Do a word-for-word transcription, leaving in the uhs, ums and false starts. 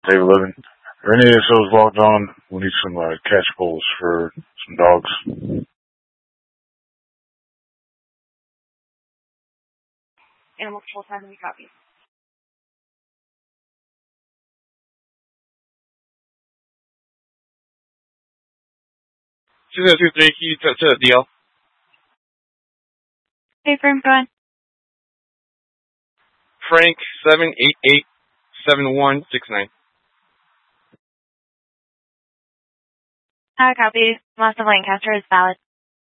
David Living. Are any of those logged on? We need some uh, catch poles for some dogs. Animal control time, we copy. two zero two three, can you touch a D L? Hey, firm, go ahead. Frank, seven eight eight seven one six nine. Uh, copy. Loss of Lancaster is valid.